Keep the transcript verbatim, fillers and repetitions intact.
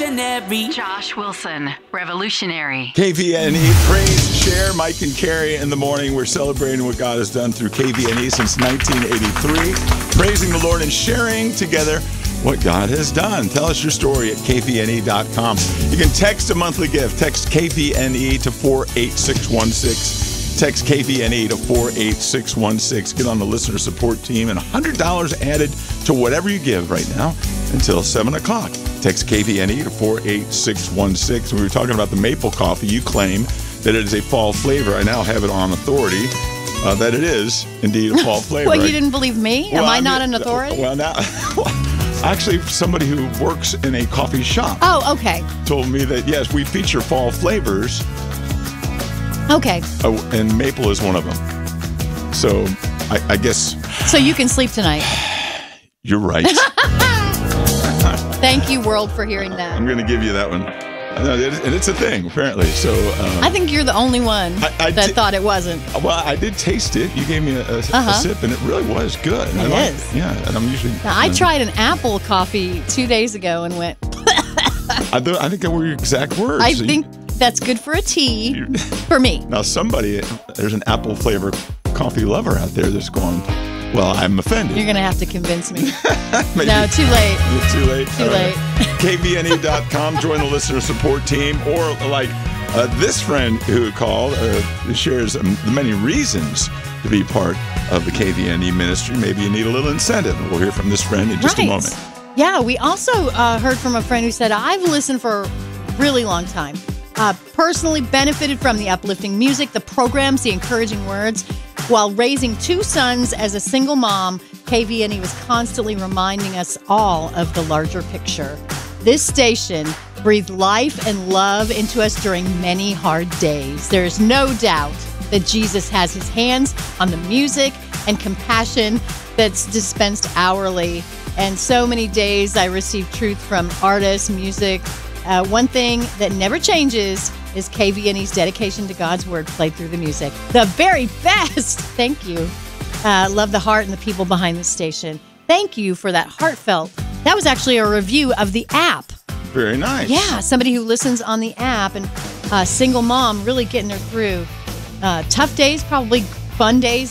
revolutionary. Josh Wilson, revolutionary. K V N E, praise, share, Mike and Carrie in the morning. We're celebrating what God has done through K V N E since nineteen eighty-three. Praising the Lord and sharing together what God has done. Tell us your story at K V N E dot com. You can text a monthly gift. Text K V N E to four eight six one six. Text K V N E to four eight six one six. Get on the listener support team and one hundred dollars added to whatever you give right now until seven o'clock. Text K V N E to four eight six one six. We were talking about the maple coffee. You claim that it is a fall flavor. I now have it on authority uh, that it is indeed a fall flavor. Well, you didn't believe me? Am well, I, I not mean, an authority? Well, now, actually, somebody who works in a coffee shop Oh, okay. told me that, yes, we feature fall flavors. Okay. Uh, and maple is one of them. So I, I guess So you can sleep tonight. you're right. Thank you, world, for hearing that. I'm going to give you that one. No, it- And it's a thing, apparently. So uh, I think you're the only one I- I that di- thought it wasn't. well, I did taste it. You gave me a, a, Uh-huh. a sip, and it really was good. I It liked is. it. Yeah, and I'm usually. Now, I uh, tried an apple coffee two days ago and went, I, th- I think that were your exact words. I So you- think that's good for a tea you- for me. Now, somebody, there's an apple flavor coffee lover out there that's going, well, I'm offended. You're going to have to convince me. Maybe- No, too late. You're too late. Too All late. K V N E dot com. Join the listener support team. Or like uh, this friend who called uh, shares um, the many reasons to be part of the K V N E ministry. Maybe you need a little incentive. We'll hear from this friend in just right. a moment. Yeah, we also uh, heard from a friend who said, I've listened for a really long time. Uh, personally benefited from the uplifting music, the programs, the encouraging words. While raising two sons as a single mom, K V N E was constantly reminding us all of the larger picture. This station breathed life and love into us during many hard days. There is no doubt that Jesus has his hands on the music and compassion that's dispensed hourly. And so many days I received truth from artists, music. Uh, one thing that never changes is K V N E's dedication to God's word played through the music. The very best. Thank you. Uh, love the heart and the people behind the station. Thank you for that heartfelt. That was actually a review of the app. Very nice. Yeah, somebody who listens on the app, and uh, single mom really getting her through uh, tough days, probably fun days